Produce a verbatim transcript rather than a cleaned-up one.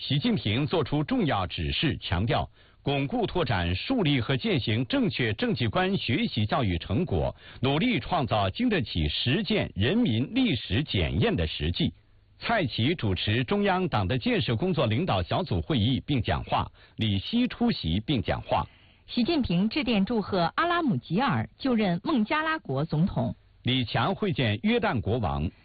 习近平作出重要指示，强调巩固拓展、树立和践行正确政绩观学习教育成果，努力创造经得起实践人民历史检验的实际。蔡奇主持中央党的建设工作领导小组会议并讲话，李希出席并讲话。 习近平致电祝贺阿拉姆吉尔就任孟加拉国总统。 李强会见约旦国王。